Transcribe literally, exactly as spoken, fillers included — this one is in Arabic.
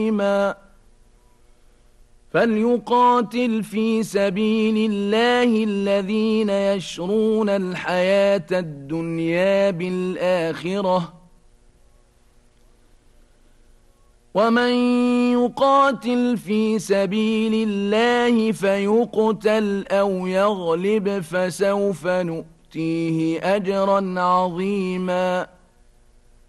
فليقاتل في سبيل الله الذين يشرون الحياة الدنيا بالآخرة ومن يقاتل في سبيل الله فيقتل أو يغلب فسوف نؤتيه أجرا عظيما